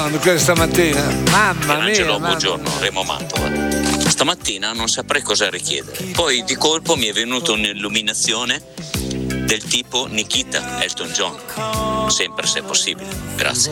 questa mattina. Mamma mia. Angelo, buongiorno, Remo Mantova. Stamattina non saprei cosa richiedere. Poi di colpo mi è venuta un'illuminazione del tipo Nikita, Elton John. Sempre se possibile. Grazie.